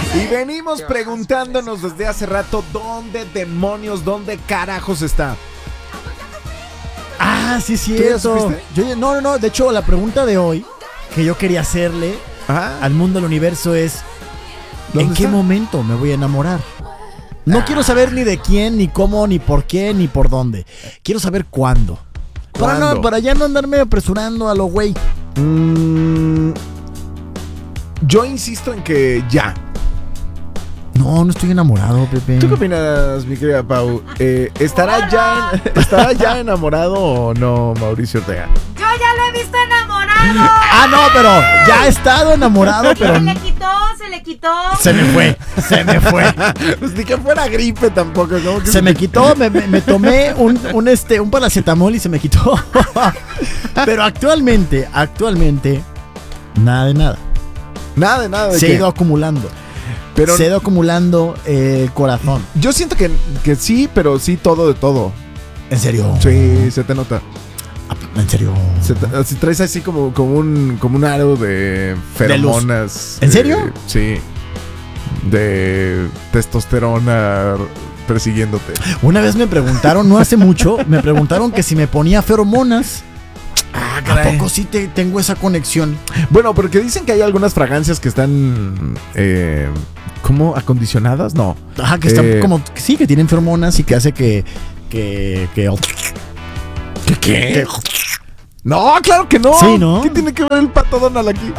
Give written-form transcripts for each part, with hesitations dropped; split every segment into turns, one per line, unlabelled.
Y venimos preguntándonos desde hace rato dónde demonios, dónde carajos está.
Ah, sí es cierto. No. De hecho, la pregunta de hoy que yo quería hacerle al mundo del universo es: ¿en qué momento me voy a enamorar? No quiero saber ni de quién, ni cómo, ni por qué, ni por dónde. Quiero saber cuándo. Para ya no andarme apresurando a lo güey.
Yo insisto en que ya.
No estoy enamorado, Pepe.
¿Tú qué opinas, mi querida Pau? ¿Estará ya enamorado o no, Mauricio Ortega?
Yo ya lo he visto enamorado.
No, pero ya he estado enamorado, pero
se le quitó.
Se me fue.
Pues ni que fuera gripe tampoco. ¿Cómo que
se me quitó, me tomé un paracetamol y se me quitó. Pero actualmente, nada de nada.
Nada de nada.
Se ha ido acumulando.
Pero
se ha ido acumulando el corazón.
Yo siento que sí, pero sí todo de todo.
¿En serio?
Sí, se te nota.
¿En serio?
Si traes así como un aro de feromonas.
¿En serio?
Sí. De testosterona persiguiéndote.
Una vez me preguntaron, no hace mucho, que si me ponía feromonas. ¿A poco sí tengo esa conexión?
Bueno, porque dicen que hay algunas fragancias que están ¿cómo? ¿Acondicionadas? No.
Que están como sí, que tienen feromonas y que hace que
¿Qué? No, claro que no.
Sí, ¿no?
¿Qué tiene que ver el Pato Donald aquí?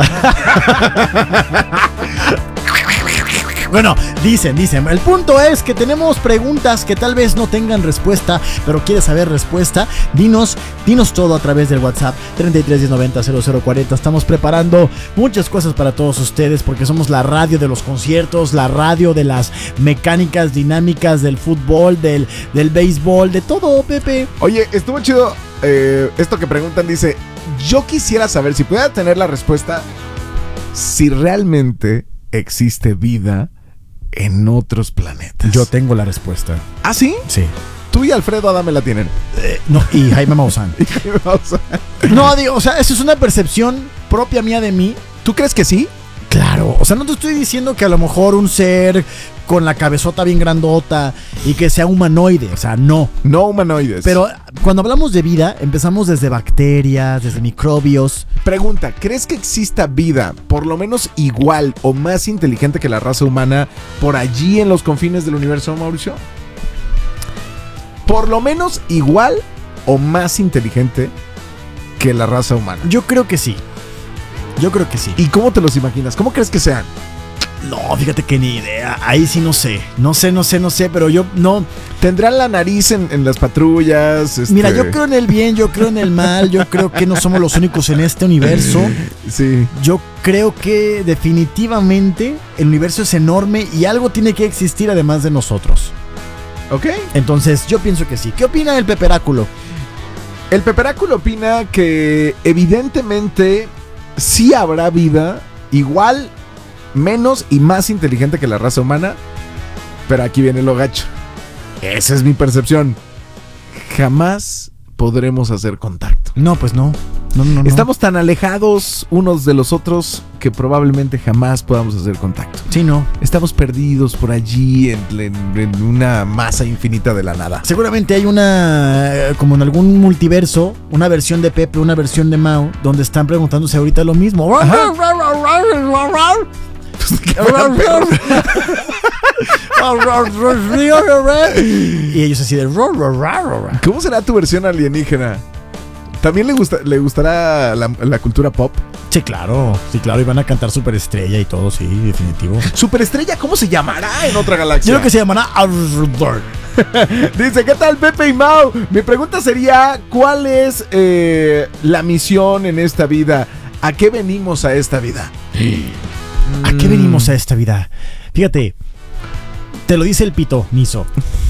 Bueno, dicen. El punto es que tenemos preguntas que tal vez no tengan respuesta, pero quieres saber respuesta. Dinos todo a través del WhatsApp 3310900040. Estamos preparando muchas cosas para todos ustedes porque somos la radio de los conciertos, la radio de las mecánicas dinámicas del fútbol, del béisbol, de todo, Pepe.
Oye, estuvo chido esto que preguntan. Dice: yo quisiera saber, si pudiera tener la respuesta, si realmente existe vida en otros planetas.
Yo tengo la respuesta.
¿Ah, sí?
Sí.
Tú y Alfredo Adame la tienen.
No, y Jaime Maussan. No, digo, o sea, eso es una percepción propia mía de mí.
¿Tú crees que sí?
Claro, o sea, no te estoy diciendo que a lo mejor un ser con la cabezota bien grandota y que sea humanoide, o sea, no.
No humanoides.
Pero cuando hablamos de vida, empezamos desde bacterias, desde microbios.
Pregunta: ¿crees que exista vida por lo menos igual o más inteligente que la raza humana por allí en los confines del universo, Mauricio? Por lo menos igual o más inteligente que la raza humana.
Yo creo que sí.
¿Y cómo te los imaginas? ¿Cómo crees que sean?
No, fíjate que ni idea. Ahí sí no sé, pero yo no.
¿Tendrán la nariz en las patrullas?
Mira, yo creo en el bien, yo creo en el mal, yo creo que no somos los únicos en este universo.
Sí.
Yo creo que definitivamente el universo es enorme y algo tiene que existir además de nosotros.
¿Ok?
Entonces, yo pienso que sí. ¿Qué opina el Peperáculo?
El Peperáculo opina que evidentemente sí habrá vida igual, menos y más inteligente que la raza humana. Pero aquí viene lo gacho. Esa es mi percepción. Jamás podremos hacer contacto.
No, pues no.
Estamos tan alejados unos de los otros que probablemente jamás podamos hacer contacto.
Sí, no.
Estamos perdidos por allí en una masa infinita de la nada.
Seguramente hay como en algún multiverso, una versión de Pepe, una versión de Mao, donde están preguntándose ahorita lo mismo. Y ellos así de...
¿Cómo será tu versión alienígena? ¿También le gustará la cultura pop?
Sí, claro, y van a cantar Superestrella y todo, sí, definitivo.
¿Superestrella cómo se llamará en otra galaxia?
Yo creo que se llamará Outdoor.
Dice: ¿qué tal, Pepe y Mau? Mi pregunta sería: ¿cuál es la misión en esta vida? ¿A qué venimos a esta vida?
¿A qué venimos a esta vida? Fíjate, te lo dice el pito Niso.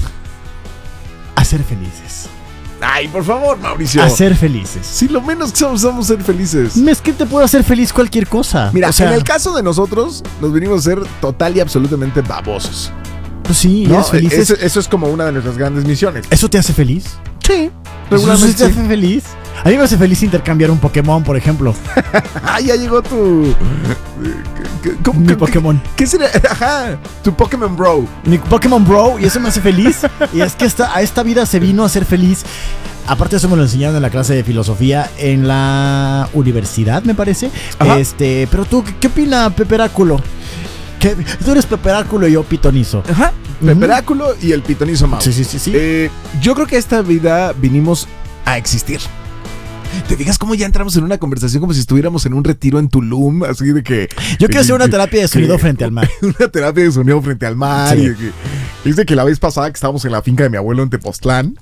A ser felices.
Ay, por favor, Mauricio.
A ser felices.
Si lo menos que somos ser felices.
Es que te puede hacer feliz cualquier cosa.
Mira, en el caso de nosotros, nos venimos a ser total y absolutamente babosos.
Pues sí,
¿no?
eres feliz.
Eso es como una de nuestras grandes misiones.
¿Eso te hace feliz?
Sí.
¿Eso te hace feliz? A mí me hace feliz intercambiar un Pokémon, por ejemplo.
Ah, ya llegó tu...
Mi Pokémon.
¿Qué sería? Ajá, tu Pokémon Bro.
Mi Pokémon Bro, y eso me hace feliz. Y es que a esta vida se vino a ser feliz. Aparte, eso me lo enseñaron en la clase de filosofía en la universidad, me parece.
Ajá.
Pero tú, ¿qué opina Peperáculo? Tú eres Peperáculo y yo Pitonizo.
Ajá. Peperáculo y el pitonizo Mau.
Sí.
Yo creo que esta vida vinimos a existir. ¿Te fijas cómo ya entramos en una conversación como si estuviéramos en un retiro en Tulum? Así de que...
Yo quiero hacer una terapia de sonido frente al mar.
Una terapia de sonido frente al mar.
Sí.
Y de que, dice que la vez pasada que estábamos en la finca de mi abuelo en Tepoztlán.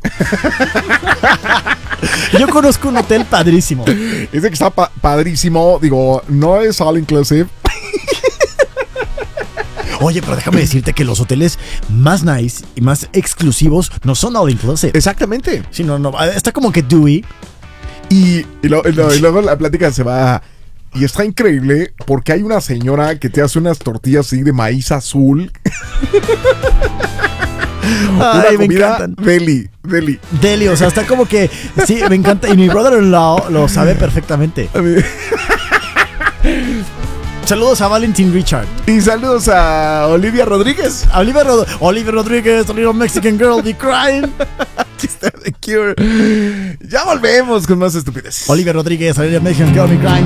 Yo conozco un hotel padrísimo.
Dice que está padrísimo. Digo, no es all inclusive.
Oye, pero déjame decirte que los hoteles más nice y más exclusivos no son all inclusive.
Exactamente.
Sí, no. Está como que Dewey.
Y luego la plática se va. Y está increíble porque hay una señora que te hace unas tortillas así de maíz azul. Una
Ay, me
comida
encantan.
deli.
O sea, está como que... Sí, me encanta. Y mi brother-in-law lo sabe perfectamente.
A mí-
Saludos a Valentin Richard.
Y saludos a Olivia Rodríguez.
A Oliver Rodríguez, a little Mexican girl, be crying.
Aquí está The Cure. Ya volvemos con más estupideces.
Oliver Rodríguez, a little Mexican girl, be crying.